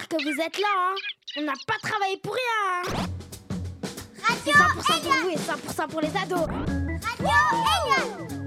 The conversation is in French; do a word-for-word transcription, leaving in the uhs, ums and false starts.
voir que vous êtes là, hein. On n'a pas travaillé pour rien, hein. Radio C'est cent pour cent pour Elia. vous et cent pour cent pour les ados. Radio Elia.